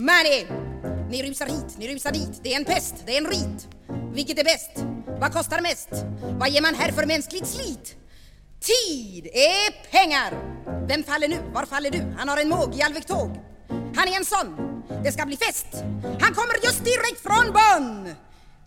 money. Ni rusar hit, ni rusar dit. Det är en pest, det är en rit. Vilket är bäst? Vad kostar mest? Vad ger man här för mänskligt slit? Tid är pengar. Vem faller nu? Var faller du? Han har en måg i Alvik-tåg. Han är en sån. Det ska bli fest. Han kommer just direkt från Bonn.